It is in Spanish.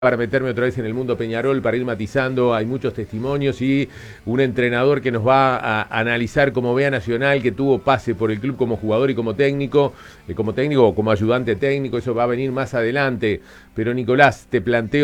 Para meterme otra vez en el mundo Peñarol, para ir matizando, hay muchos testimonios y un entrenador que nos va a analizar como vea Nacional, que tuvo pase por el club como jugador y como técnico o como ayudante técnico, eso va a venir más adelante. Pero Nicolás, te planteo